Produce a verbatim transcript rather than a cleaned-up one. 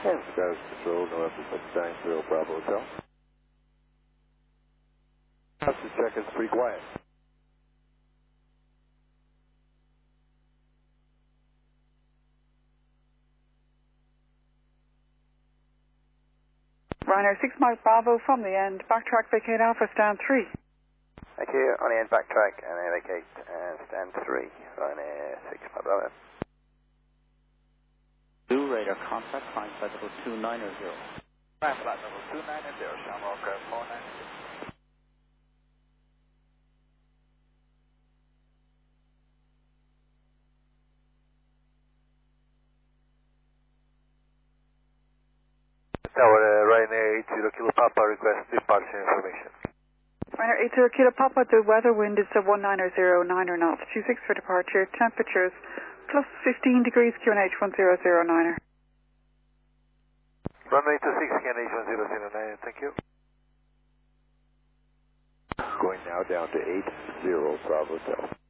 And Skies Control, November six nine zero Bravo Hotel. Just check, it's pretty quiet. Ryanair six Mike Bravo from the end, backtrack vacate Alpha, stand three. Thank you, on the end backtrack and vacate and stand three, Ryanair six Mike Bravo. Two radar contact, climb flight level two nine zero. Climb flight level two nine zero, Shamrock four nine zero. Tower, uh, Ryanair eight zero Kilo Papa, request departure information. Ryanair eight zero Kilo Papa, the weather wind is one nine zero, niner knots, two six for departure, temperatures plus fifteen degrees, Q N H one zero zero niner. Runway two six, Q N H one zero zero nine, thank you. Going now down to eight zero Bravo Hotel.